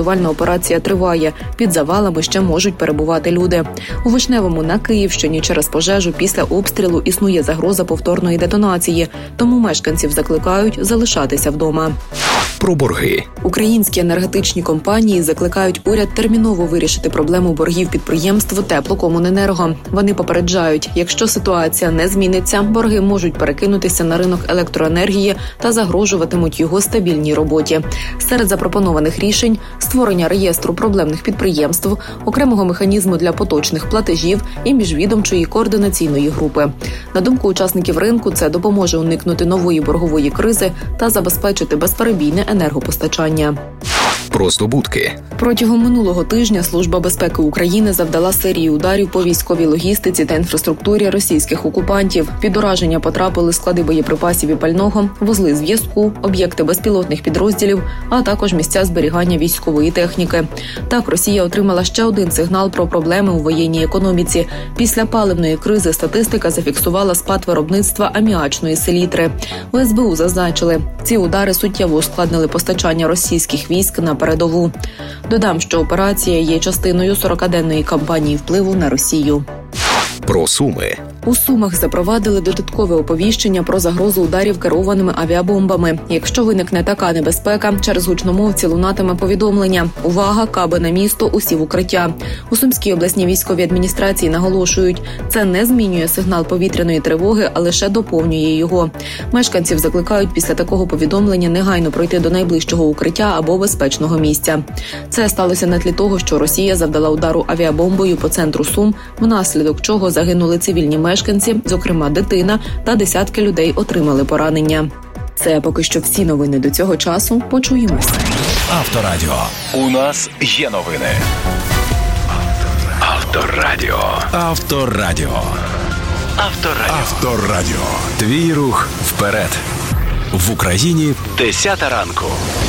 рятувальна операція триває. Під завалами ще можуть перебувати люди. У Вишневому на Київщині через пожежу після обстрілу існує загроза повторної детонації, тому мешканців закликають залишатися вдома. Про борги. Українські енергетичні компанії закликають уряд терміново вирішити проблему боргів підприємств Теплокомуненерго. Вони попереджають, якщо ситуація не зміниться, борги можуть перекинутися на ринок електроенергії та загрожуватимуть його стабільній роботі. Серед запропонованих рішень – створення реєстру проблемних підприємств, окремого механізму для поточних платежів і міжвідомчої координаційної групи. На думку учасників ринку, це допоможе уникнути нової боргової кризи та забезпечити безперебійне енергопостачання. Просто будки. Протягом минулого тижня Служба безпеки України завдала серії ударів по військовій логістиці та інфраструктурі російських окупантів. Під ураження потрапили склади боєприпасів і пального, вузли зв'язку, об'єкти безпілотних підрозділів, а також місця зберігання військової техніки. Так, Росія отримала ще один сигнал про проблеми у воєнній економіці. Після паливної кризи статистика зафіксувала спад виробництва аміачної селітри. У СБУ зазначили, ці удари суттєво ускладнили постачання російських військ на передову. Додам, що операція є частиною 40-денної кампанії впливу на Росію. Про Суми. У Сумах запровадили додаткове оповіщення про загрозу ударів керованими авіабомбами. Якщо виникне така небезпека, через гучномовці лунатиме повідомлення: «Увага! Каби на місто! Усі в укриття!». У Сумській обласній військовій адміністрації наголошують, це не змінює сигнал повітряної тривоги, а лише доповнює його. Мешканців закликають після такого повідомлення негайно пройти до найближчого укриття або безпечного місця. Це сталося на тлі того, що Росія завдала удару авіабомбою по центру Сум, внаслідок чого загинули цивільні мешканці, зокрема дитина, та десятки людей отримали поранення. Це поки що всі новини до цього часу. Почуємось. Авторадіо. У нас є новини. Авторадіо. Авторадіо. Авторадіо. Авторадіо. Твій рух вперед. В Україні 10 ранку.